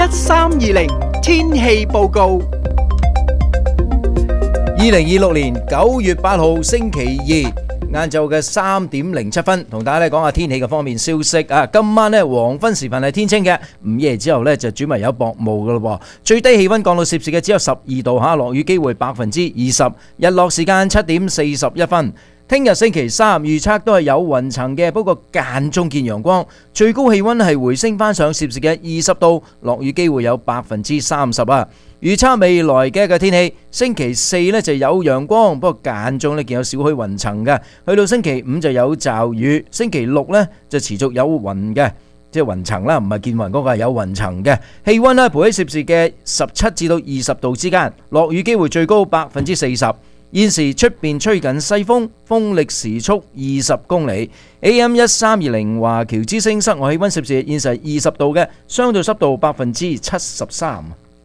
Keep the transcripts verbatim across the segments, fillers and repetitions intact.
一三二零天氣報告。 二零二六年九月八號星期二晏晝嘅三點零七分，同大家咧講下天氣嘅方面消息啊！今晚咧黃昏時分係天清嘅，午夜之後咧就轉為有薄霧噶咯。最低氣溫降到攝氏嘅只有十二度吓，落雨機會百分之二十。日落時間七點四十一分。聽日星期三預測都係有雲層嘅，不過間中見陽光，最高氣溫係回升翻上攝氏嘅二十度，落雨機會有百分之三十啊！預測未來嘅一個天氣，星期四呢就有陽光，不過間中呢見有少許雲層嘅，去到星期五就有驟雨，星期六呢就持續有雲嘅，即係雲層啦，唔係見雲嗰個係有雲層嘅，氣溫呢徘喺攝氏嘅十七至到二十度之間，落雨機會最高百分之四十。現時出邊吹緊西風，風力時速二十公里。A M 一三二零華僑之聲室外氣溫攝氏現時係二十度嘅，相對濕度百分之七十三。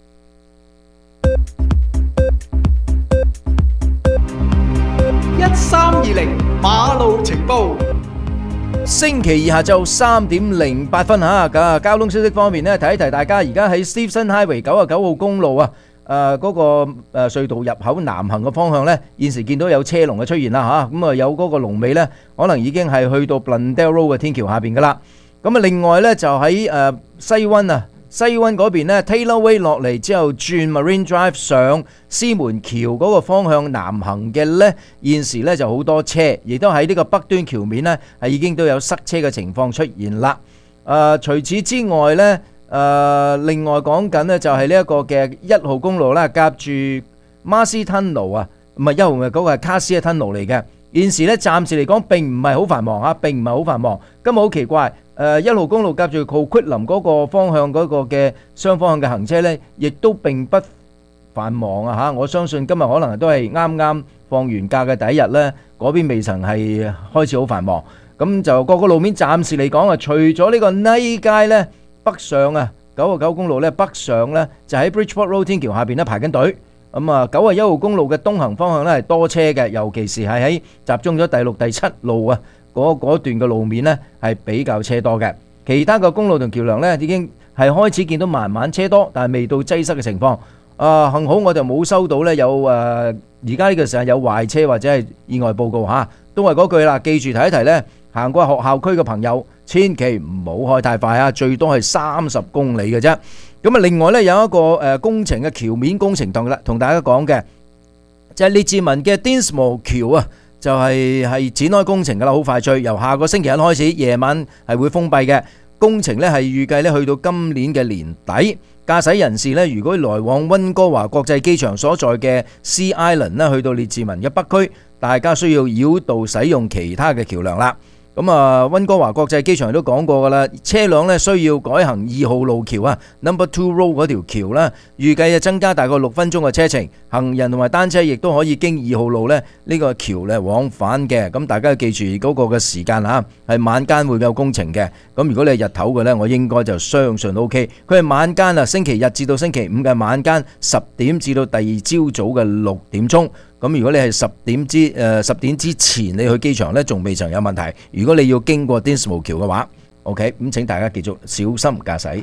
一三二零馬路情報。 星期二下晝三點零八分吓，咁交通消息方面呢，提一提大家，而家喺 Stevens Highway 九十九號公路啊。誒嗰、呃那個誒、呃、隧道入口南行嘅方向呢，現時見到有車龍嘅出現啦嚇，咁啊有嗰個龍尾呢，可能已經係去到 Blundell Road 嘅天橋下邊噶啦。咁啊另外呢，就喺誒、呃、西灣啊西灣嗰邊呢 Taylor Way 落嚟之後轉 Marine Drive 上獅門橋嗰個方向南行嘅呢，現時呢就好多車，亦都喺呢個北端橋面呢，係已經都有塞車嘅情況出現啦。誒、呃、除此之外呢。誒、呃，另外講緊呢，就係呢一個嘅一號公路啦，夾住 Marcy Tunnel 啊，唔係一號嘅嗰個係卡斯嘅 Tunnel 嚟嘅。現時呢，暫時嚟講並唔係好繁忙啊，並唔係好繁忙。今日好奇怪，誒、呃、一號公路夾住 Coquitlam 嗰個方向嗰個嘅雙方向嘅行車呢，亦都並不繁忙啊嚇。我相信今日可能都係啱啱放完假嘅第一日呢，嗰邊未曾係開始好繁忙。咁就各個路面暫時嚟講啊，除咗呢個 Night 街呢。北上啊，九十九公路咧北上咧就喺 Bridgeport Road 天橋下邊咧排緊隊。咁啊，九十一號公路嘅東行方向咧係多車嘅，尤其是係喺集中咗第六、第七路啊嗰嗰段嘅路面咧係比較車多嘅。其他嘅公路同橋梁咧已經係開始見到慢慢車多，但係未到擠塞嘅情況。啊，幸好我就冇收到咧有誒而家呢個時候有壞車或者係意外報告嚇，都係嗰句啦，記住提一提咧，行過學校區嘅朋友。千祈唔好開太快啊！最多係三十公里嘅啫。咁啊，另外呢，有一個誒工程嘅橋面工程同同大家講嘅，就係列治文嘅 Dinsmore 橋啊，就係係展開工程噶啦，好快脆。由下個星期一開始，夜晚係會封閉嘅。工程呢係預計呢去到今年嘅年底。駕駛人士呢，如果來往溫哥華國際機場所在嘅 Sea Island 呢，去到列治文嘅北區，大家需要繞道使用其他嘅橋梁啦。咁啊，溫哥華國際機場都講過噶啦，車輛咧需要改行二號路橋啊 ，Number Two Road 嗰條橋啦，預計啊增加大概六分鐘嘅車程，行人同埋單車亦都可以經二號路咧呢個橋咧往返嘅。咁大家要記住嗰個嘅時間嚇，係晚間會有工程嘅。咁如果你係日頭嘅呢，我應該就相信 O K。佢係晚間啊，星期日至到星期五嘅晚間十點至到第二朝早嘅六點鐘。咁如果你係十點之誒十點之前你去機場呢，仲未曾有問題。如果你要經過 Dinsmore 橋嘅話 ，OK，咁請大家繼續小心駕駛。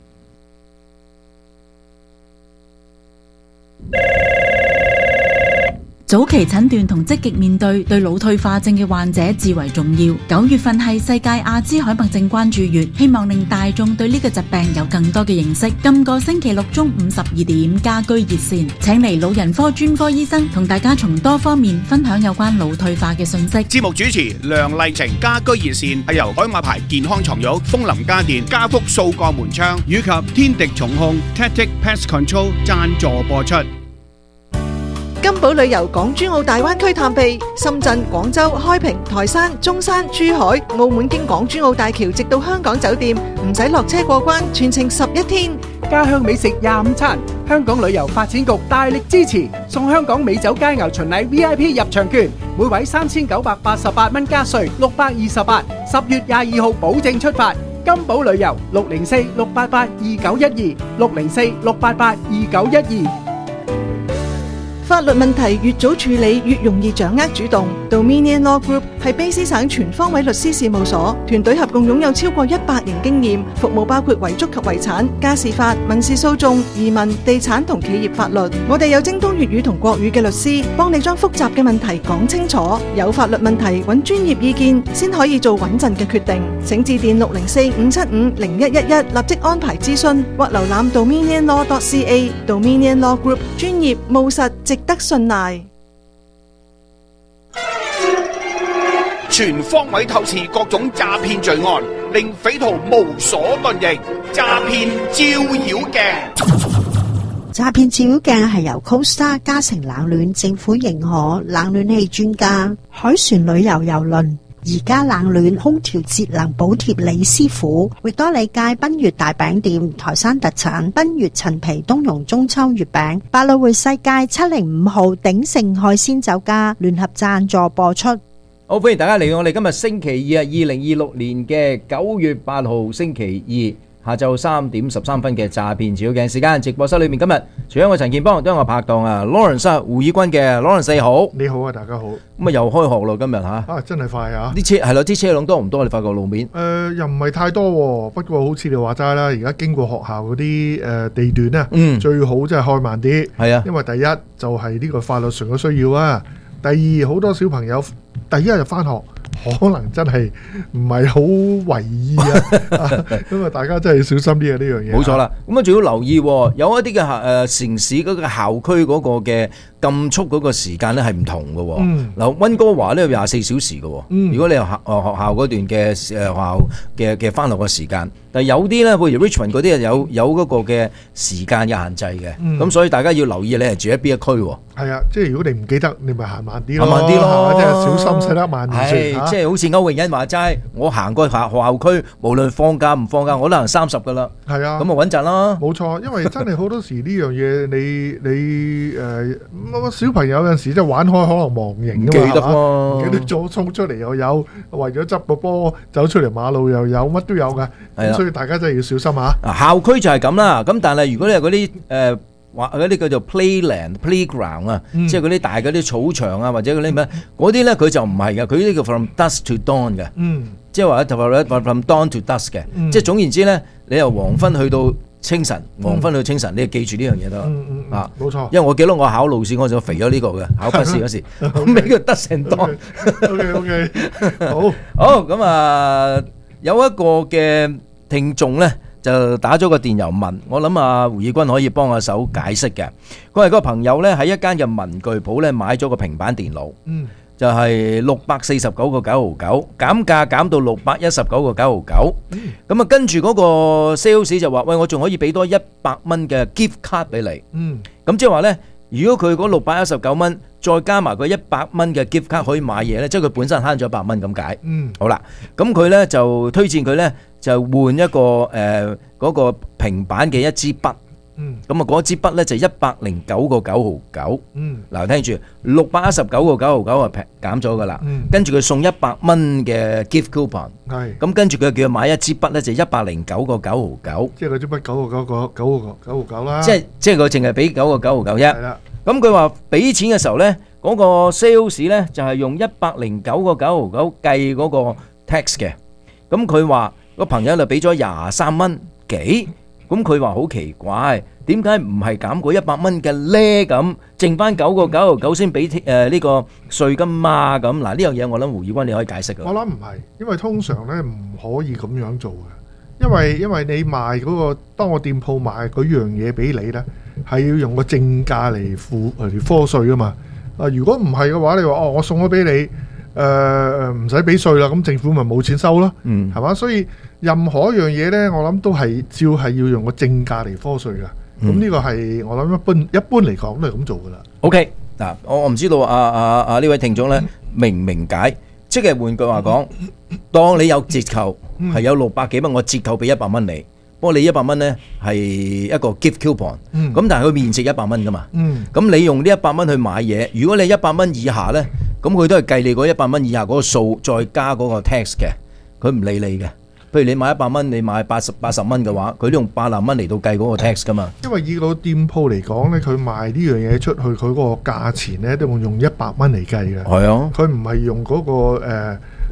早期診斷同積極面對對腦退化症嘅患者至為重要。九月份係世界阿茲海默症關注月，希望令大眾對呢個疾病有更多嘅認識。今個星期六中午十二點，家居熱線請嚟老人科專科醫生同大家從多方面分享有關腦退化嘅信息。 節目主持梁麗晴，家居熱線係由海馬牌健康床褥、風林家電、家福數個門窗以及天敵重控 Tactic Pest Control 贊助播出。 金寶旅遊港珠澳大灣區探秘，深圳、廣州、開平、台山、中山、珠海、澳門經港珠澳大橋直到香港酒店，唔使落車過關，全程十一天。 家鄉美食廿五餐，香港旅遊發展局大力支持，送香港美酒佳肴巡禮 V I P 入場券，每位三千九百八十八蚊加稅，六百二十八。十月廿二號保證出發。金寶旅遊六零四六八八二九一二六零四六八八二九一二。 法律問題越早處理越容易掌握主動。Dominion Law Group 係卑詩省全方位律師事務所，團隊合共擁有超過一百年經驗，服務包括遺囑及遺產、家事法、民事訴訟、移民、地產同企業法律。我哋有精通粵語同國語嘅律師，幫你將複雜嘅問題講清楚。有法律問題揾專業意見，先可以做穩陣嘅決定。請致電六零四五七五零一一一，立即安排諮詢，或瀏覽 dominion law dot c a。 Dominion Law Group 專業務實，值得信賴。 全方位透視各種詐騙罪案，令匪徒無所遁形。詐騙照妖鏡， 詐騙照妖鏡係由 Costa 嘉誠冷暖政府認可冷暖氣專家海船旅遊郵輪而家冷暖空調節能補貼李師傅，域多利街賓悅大餅店台山特產賓悅陳皮冬蓉中秋月餅，百老匯世界七零五號鼎盛海鮮酒家聯合贊助播出。 好，歡迎大家嚟到我哋今日星期二啊，二零二六年嘅九月八號星期二下晝三點十三分嘅詐騙照妖鏡時間。直播室裏面今日除咗我陳健邦，都有我拍檔啊 Lawrence 胡以軍嘅 Lawrence 你好。 你好啊，大家好。 咁啊又開學咯今日吓。 啊，真係快啊！ 啲車係咯，啲車輛多唔多？你發覺路面？ 誒，又唔係太多喎，不過好似你話齋啦，而家經過學校嗰啲誒地段咧， 嗯， 最好真係開慢啲。係啊，因為第一就係呢個法律上嘅需要啊，第二好多小朋友第一日翻學。可能真係唔係好為意啊，咁啊大家真係要小心啲啊呢樣嘢。冇錯啦， 咁啊仲要留意，有一啲嘅誒城市嗰個校區嗰個嘅禁速嗰個時間咧係唔同嘅。嗯，嗱溫哥華咧有廿四小時嘅。嗯，如果你有學學校嗰段嘅誒學校嘅嘅翻學嘅時間，但係有啲咧，譬如 Richmond 嗰啲係有有嗰個嘅時間嘅限制嘅。嗯，咁所以大家要留意你係住喺邊一區。 係啊，即係如果你唔記得，你咪行慢啲咯， 慢啲咯， 即係小心駛得慢啲先。 即係好似歐永欣話齋，我行過學學校區，無論放假唔放假，我都行三十噶啦。係啊，咁啊穩陣啦。冇錯，因為真係好多時呢樣嘢，你你誒、呃、小朋友有陣時即係玩開可能忘形㗎嘛，記得喎，記得咗衝出嚟又有，為咗執個波走出嚟馬路又有，乜都有㗎。咁所以大家真係要小心啊！ 校區就係咁啦。咁但係如果你係嗰啲誒。呃話嗰啲叫做 playland playground 啊，嗯、即係嗰啲大嗰啲草場啊，或者嗰啲咩嗰啲咧，佢就唔係嘅，佢呢個 from dusk to dawn 嘅，嗯、即係話 from dawn to dusk 嘅，嗯、即係總言之咧，你由黃昏去到清晨，黃昏去到清晨，嗯、你就記住呢樣嘢得啦，嗯嗯、啊，冇錯。因為我記得我考路試我就肥咗呢個嘅，考筆試嗰時，咁俾佢得成當。 OK OK，好， 好咁啊，有一個嘅聽眾咧。就打咗個電郵問，我諗啊胡以軍可以幫下手解釋嘅。佢係個朋友咧喺一間嘅文具鋪咧買咗個平板電腦，嗯、就係六百四十九個九毫九，減價減到六百一十九個九毫九。咁啊跟住嗰個 sales 就話：喂，我仲可以俾多一百蚊嘅 gift card 俾你。嗯，咁即係話咧，如果佢嗰六百一十九蚊再加埋個一百蚊嘅 gift card 可以買嘢咧，即係佢本身慳咗一百蚊咁解。嗯，好啦，咁佢咧就推薦佢咧。就換一個誒嗰、呃那個平板嘅一支筆，嗯，咁啊嗰支筆咧就一百零九個九毫九，嗯，嗱聽住六百一十九個九毫九啊平減咗噶啦，嗯，跟住佢送一百蚊嘅 gift coupon，係，咁跟住佢叫佢買一支筆咧就一百零九個九毫九，即係嗰支筆九個九個九個九毫九啦，即係即係佢淨係俾九個九毫九啫，係啦，咁佢話俾錢嘅時候咧，嗰、那個 sales 咧就係用一百零九個九毫九計嗰個 tax 嘅，咁佢話。個朋友就俾咗廿三蚊幾，咁佢話好奇怪，點解唔係減過一百蚊嘅咧？咁剩翻九個九毫九先俾誒呢個稅金嘛？咁嗱呢樣嘢我諗胡以軍你可以解釋㗎。我諗唔係，因為通常咧唔可以咁樣做嘅，因為因為你賣嗰個當個店鋪賣嗰樣嘢俾你咧，係要用個正價嚟付嚟科稅㗎嘛。啊，如果唔係嘅話，你話哦，我送咗俾你。誒唔使俾稅啦，咁政府咪冇錢收咯，嗯，係嘛？所以任何一樣嘢咧，我諗都係照係要用個正價嚟科稅噶。咁呢個係我諗一般一般嚟講都係咁做噶啦。OK，嗱，我我唔知道啊啊啊呢位聽眾咧明唔明解？即係換句話講，當你有折扣係有六百幾蚊，我折扣俾一百蚊你。不過你一百蚊咧係一個 gift coupon，咁但係佢面值一百蚊噶嘛，咁你用呢一百蚊去買嘢，如果你一百蚊以下咧，咁佢都係計你嗰一百蚊以下嗰個數，再加嗰個 tax 嘅，佢唔理你嘅。譬如你買一百蚊，你買八十八十蚊嘅話，佢都用八十蚊嚟到計嗰個 tax 噶嘛。因為以個店鋪嚟講咧，佢賣呢樣嘢出去，佢嗰個價錢咧都用用一百蚊嚟計嘅。係啊，佢唔係用嗰個誒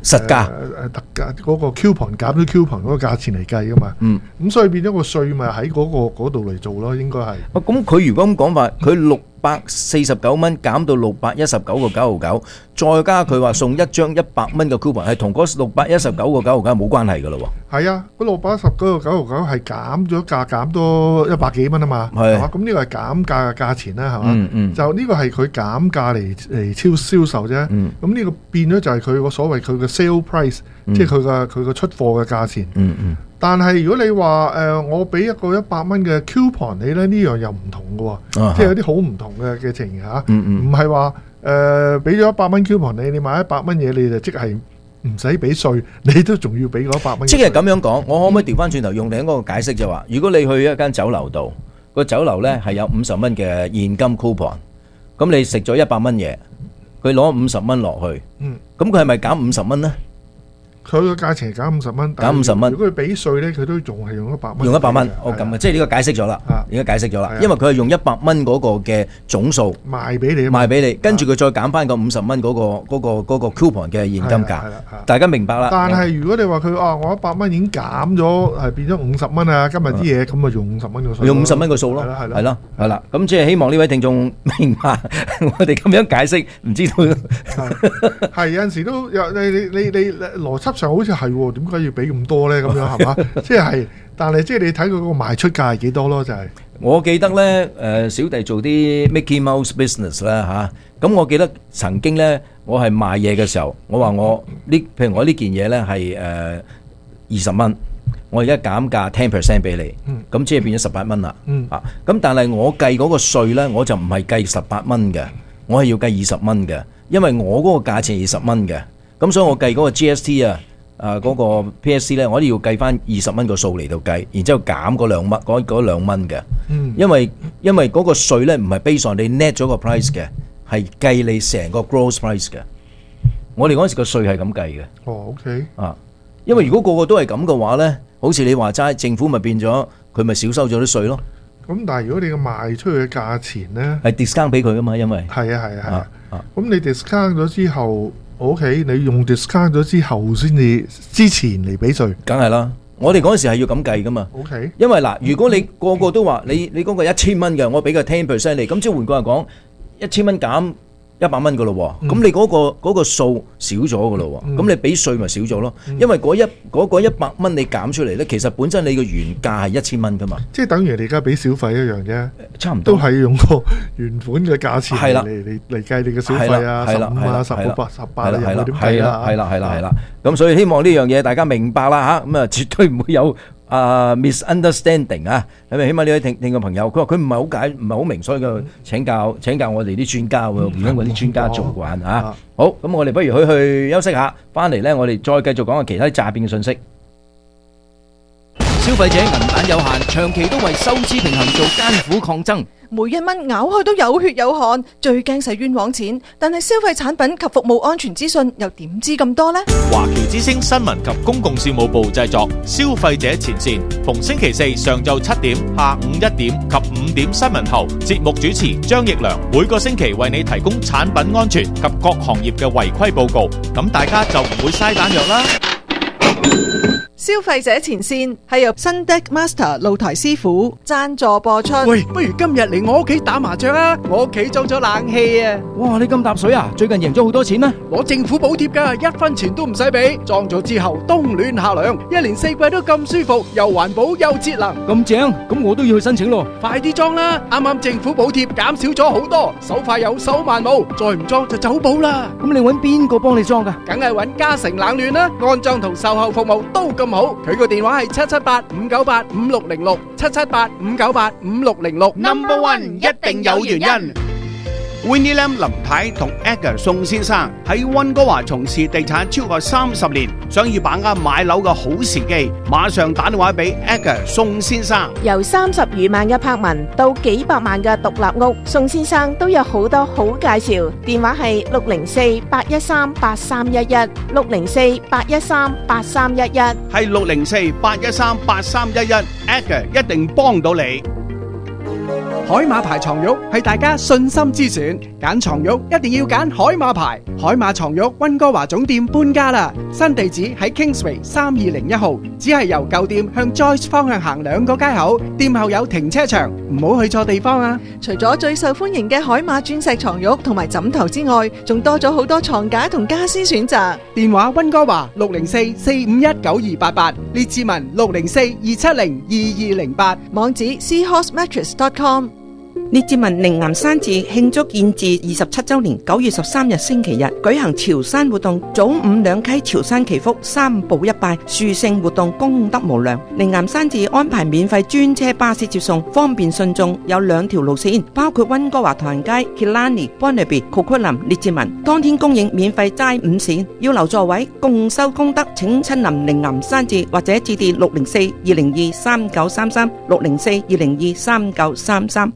實價誒特價嗰個 coupon 減咗 coupon 嗰個價錢嚟計噶嘛。嗯，咁所以變咗個稅咪喺嗰個嗰度嚟做咯，應該係。 咁佢如果咁講法，佢六百四十九蚊減到六百一十九個九毫九，再加佢話送一張一百蚊嘅 coupon，係同嗰六百一十九個九毫九冇關係噶咯喎。 係啊，嗰六百一十九個九毫九係減咗價，減多一百幾蚊啊嘛。係嘛，咁呢個係減價嘅價錢啦，係嘛。嗯嗯。就呢個係佢減價嚟嚟超銷售啫。嗯。咁呢個變咗就係佢個所謂佢嘅 sale price，即係佢嘅佢嘅出貨嘅價錢。嗯嗯。但係如果你話誒、呃，我俾一個一百蚊嘅 coupon 你咧，呢樣又唔同嘅喎，啊、即係有啲好唔同嘅嘅情形嚇，唔係話誒俾咗一百蚊 coupon 你，你買一百蚊嘢你就即係唔使俾稅，你都仲要俾嗰一百蚊。 即係咁樣講，我可唔可以調翻轉頭用另一個解釋就話，如果你去一間酒樓度，個酒樓咧係有五十蚊嘅現金 coupon， 咁你食咗一百蚊嘢，佢攞五十蚊落去，咁佢係咪減五十蚊咧？ 佢個價錢係減五十蚊， 減五十蚊。 如果佢俾稅咧，佢都仲係用一百蚊。 用一百蚊，哦咁嘅，即係呢個解釋咗啦。而家解釋咗啦，因為佢係用一百蚊嗰個嘅總數賣俾你， 賣俾你，跟住佢再減翻個五十蚊嗰個嗰個嗰個 coupon 嘅現金價。大家明白啦。 但係如果你話佢啊，我一百蚊已經減咗，係變咗五十蚊啊！今日啲嘢咁啊，用五十蚊個數。 用五十蚊個數咯，係咯，係啦。咁即係希望呢位聽眾明白我哋咁樣解釋，唔知道係有陣時都有你你你你邏輯上好似係喎，點解要俾咁多咧？咁樣係嘛？即係，但係即係你睇佢個賣出價係幾多咯？就係我記得咧，誒小弟做啲 Mickey Mouse business 啦嚇，咁我記得曾經咧，我係賣嘢嘅時候，我話我呢，譬如我呢件嘢咧係誒二十蚊，我而家減價 ten percent 俾你，咁即係變咗十八蚊啦。啊，咁但係我計嗰個稅咧，我就唔係計十八蚊嘅，我係要計二十蚊嘅，因為我嗰個價錢係二十蚊嘅，咁所以我計嗰個 G S T 啊。啊！嗰、那個 P S C 咧，我哋要計翻二十蚊個數嚟到計，然之後減嗰兩蚊，嗰嗰兩蚊嘅。嗯。因為因為嗰個稅咧唔係 base on 你 net 咗個 price 嘅，係計你成個 gross price 嘅。我哋嗰陣時個稅係咁計嘅。 哦 ，OK。啊， 因為如果個個都係咁嘅話咧，好似你話齋，政府咪變咗佢咪少收咗啲稅咯。 咁但係如果你個賣出去嘅價錢咧， 係 discount 俾佢噶嘛，因為係啊係啊係啊。啊。咁你 discount 咗之後。O.K. 你用 discount 咗之後先至之前嚟俾稅， 梗係啦。我哋嗰陣時係要咁計噶嘛。 O.K. 因為嗱，如果你個個都話你你嗰個一千蚊嘅，我俾個 ten percent 你，咁即係換句話講，一千蚊減一百蚊噶咯喎。咁、嗯、你嗰、嗰個嗰、嗰個數少咗噶咯喎。咁、嗯、你俾稅咪少咗咯？嗯、因為嗰一嗰個一百蚊你減出嚟咧，其實本身你嘅原價係一千蚊噶嘛。 即係等於你而家俾小費一樣啫， 差唔多都係用個原本嘅價錢嚟嚟嚟計你嘅小費啊，十五啊，十八、十八你又點計啊？ 係啦，係啦，係啦。咁所以希望呢樣嘢大家明白啦嚇，咁啊絕對唔會有啊 misunderstanding 啊。咁啊，起碼呢位聽聽眾朋友，佢話佢唔係好解，唔係好明，所以佢請教請教我哋啲專家喎，而家揾啲專家做慣嚇。好，咁我哋不如去去休息下，翻嚟咧，我哋再繼續講下其他詐騙嘅信息。消費者銀彈有限，長期都為收支平衡做艱苦抗爭。 每一蚊咬開都有血有汗，最驚使冤枉錢。但係消費產品及服務安全資訊又點知咁多呢？ 華僑之聲新聞及公共事務部製作，消費者前線，逢星期四上晝七點、下午一點及五點新聞後，節目主持張奕良每個星期為你提供產品安全及各行業嘅違規報告，咁大家就唔會嘥彈藥啦。 消費者前線係由新 Deck Master 露台師傅贊助播出。 喂，不如今日嚟我屋企打麻將啊！我屋企裝咗冷氣啊！ 哇，你咁搭水啊？最近贏咗好多錢咩？ 攞政府補貼噶，一分錢都唔使俾。裝咗之後冬暖夏涼，一年四季都咁舒服，又環保又節能， 咁正，咁我都要去申請咯。 快啲裝啦！啱啱政府補貼減少咗好多，手快有手慢冇，再唔裝就走寶啦。 咁你搵邊個幫你裝噶？ 梗係搵嘉誠冷暖啦，安裝同售後服務都咁好。佢個電話係七七八五九八五六零六，七七八五九八五六零六。 Number One 一定有原因。Winnie Lam 林太同 Edgar 宋先生喺溫哥華從事地產超過三十年，想要把握買樓嘅好時機，馬上打電話俾 Edgar 宋先生。 由三十餘萬嘅柏文到幾百萬嘅獨立屋，宋先生都有好多好介紹。電話係六零四八一三八三一一，六零四八一三八三一一， 係六零四八一三八三一一。Edgar 一定幫到你。 海馬牌床褥係大家信心之選，揀床褥一定要揀海馬牌。海馬床褥溫哥華總店搬家啦，新地址喺 Kingsway 三二零一號，只係由舊店向 Joyce 方向行兩個街口，店後有停車場，唔好去錯地方啊！ 除咗最受歡迎嘅海馬鑽石床褥同埋枕頭之外，仲多咗好多床架同家私選擇。 電話溫哥華六零四四五一九二八八，列志文六零四二七零二二零八， 網址 seahorse mattress dot com。 列治文靈岩山寺慶祝建寺二十七周年，九月十三日星期日舉行潮汕活動，早午兩溪潮汕祈福，三步一拜，殊勝活動功德無量。靈岩山寺安排免費專車巴士接送，方便信眾，有兩條路線，包括溫哥華唐人街、Killarney、Barnaby、Coquitlam、列治文，當天供應免費齋午膳，要留座位，共修功德，請親臨靈岩山寺或者致電六零四二零二三九三三六零四二零二三九三三。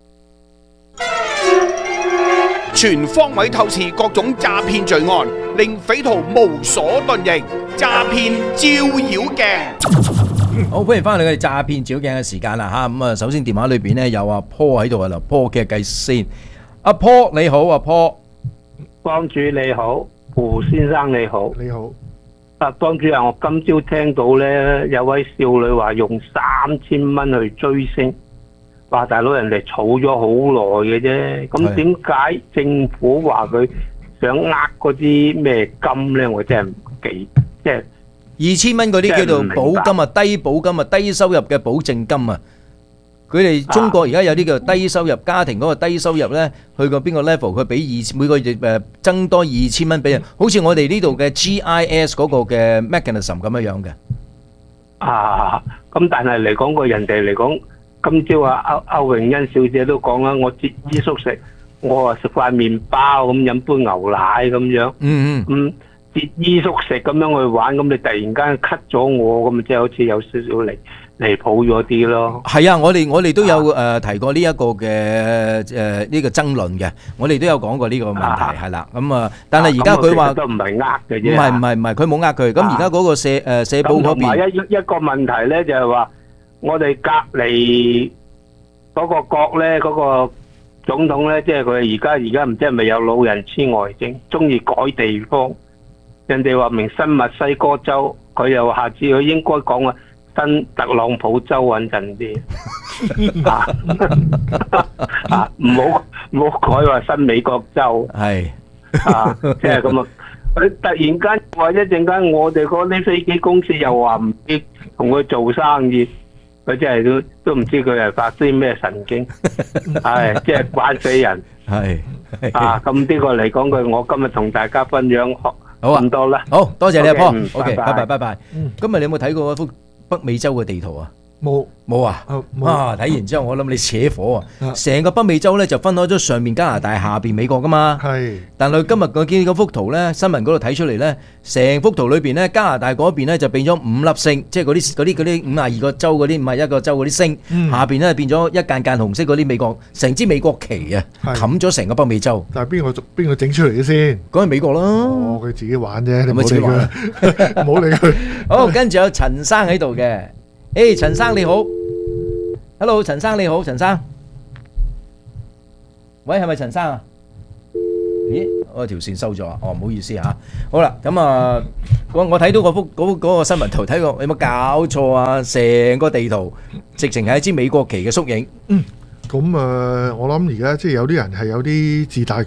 全方位透視各種詐騙罪案，令匪徒無所遁形。詐騙照妖鏡， 好歡迎翻嚟我哋詐騙照妖鏡嘅時間啦吓。咁啊，首先電話裏邊咧有阿 Paul 喺度啊，嗱 Paul 嘅計先。阿 Paul 你好，阿 Paul， 幫主你好，胡先生你好， 你好。 啊，幫主啊，我今朝聽到咧有位少女話用三千蚊去追星。話大佬人哋儲咗好耐嘅啫，咁點解政府話佢想呃嗰啲咩金咧？我真係唔記，即係二千蚊嗰啲叫做保金啊，低保金啊，低收入嘅保證金啊。佢哋中國而家有啲叫低收入家庭嗰個低收入咧，去過邊個 level，佢俾二每個月誒增多二千蚊俾人，好似我哋呢度嘅 G I S 嗰個嘅 mechanism 咁樣樣嘅。 啊，咁但係嚟講個人哋嚟講。今朝啊，歐歐榮欣小姐都講啦，我節衣縮食，我話食塊麵包咁飲杯牛奶咁樣， 嗯嗯， 咁節衣縮食咁樣去玩，咁你突然間 cut 咗我，咁即係好似有少少離離譜咗啲咯。 係啊，我哋我哋都有誒提過呢一個嘅誒呢個爭論嘅，我哋都有講過呢個問題係啦。咁啊，但係而家佢話都唔係呃嘅啫， 唔係唔係唔係，佢冇呃佢。咁而家嗰個社誒社保嗰邊，同埋一一個問題咧就係話。我哋隔離嗰個國咧，嗰個總統咧，即係佢而家而家唔知係咪有老人痴呆症，中意改地方。人哋話明新墨西哥州，佢又話下次佢應該講話新特朗普州穩陣啲。啊啊！唔好唔好改話新美國州。 係啊，即係咁啊！佢突然間話一陣間，我哋嗰啲飛機公司又話唔知同佢做生意。佢真係都都唔知佢係發啲咩神經，係即係慣死人。 係啊，咁呢個嚟講句，我今日同大家分享學咁多啦。 好多謝你阿 Paul。 O K， 拜拜拜拜。今日你有冇睇過一幅北美洲嘅地圖啊？ 冇冇啊！啊，睇完之後我諗你扯火啊！成個北美洲咧就分開咗上面加拿大、下邊美國噶嘛。 係。 但係今日我見嗰幅圖咧，新聞嗰度睇出嚟咧，成幅圖裏邊咧，加拿大嗰邊咧就變咗五粒星，即係嗰啲嗰啲嗰啲五廿二個州嗰啲五廿一個州嗰啲星，下邊咧變咗一間間紅色嗰啲美國，成支美國旗啊，冚咗成個北美洲。 但係邊個邊個整出嚟嘅先？ 講係美國咯。 哦，佢自己玩啫，你唔好理佢，唔好理佢。 好，跟住有陳生喺度嘅。誒，陳生你好 ，Hello， 陳生你好，陳生，喂，係咪陳生啊？咦，我條線收咗啊！哦，唔好意思嚇。好啦，咁啊，我我睇到嗰幅嗰嗰個新聞圖，睇過有冇搞錯啊？成個地圖直情係一支美國旗嘅縮影。 嗯，咁啊，我諗而家即係有啲人係有啲自大